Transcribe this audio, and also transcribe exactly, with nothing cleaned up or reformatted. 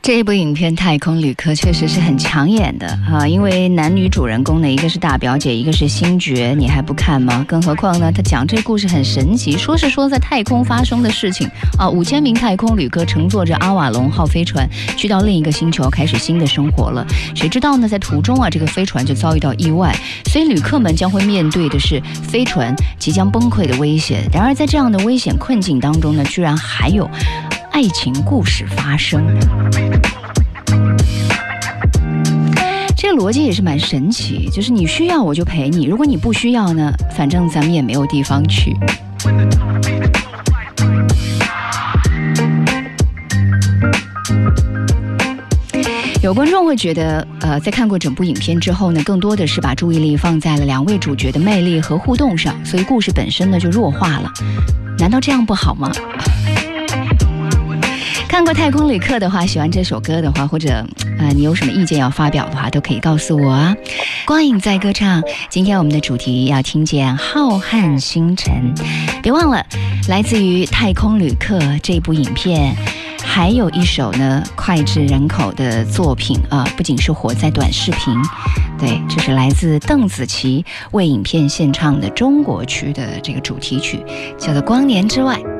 这一部影片《太空旅客》确实是很抢眼的啊，因为男女主人公呢，一个是大表姐，一个是星爵，你还不看吗？更何况呢，他讲这故事很神奇，说是说在太空发生的事情啊，五千名太空旅客乘坐着阿瓦隆号飞船去到另一个星球开始新的生活了。谁知道呢，在途中啊，这个飞船就遭遇到意外，所以旅客们将会面对的是飞船即将崩溃的危险。然而在这样的危险困境当中呢，居然还有爱情故事发生。这个逻辑也是蛮神奇，就是你需要我就陪你，如果你不需要呢，反正咱们也没有地方去。有观众会觉得，呃，在看过整部影片之后呢，更多的是把注意力放在了两位主角的魅力和互动上，所以故事本身呢就弱化了。难道这样不好吗？看过《太空旅客》的话，喜欢这首歌的话，或者呃你有什么意见要发表的话，都可以告诉我啊。光影在歌唱，今天我们的主题要听见浩瀚星辰。别忘了，来自于《太空旅客》这部影片，还有一首呢脍炙人口的作品啊，不仅是火在短视频，对，这是来自邓紫棋为影片献唱的中国区的这个主题曲，叫做《光年之外》。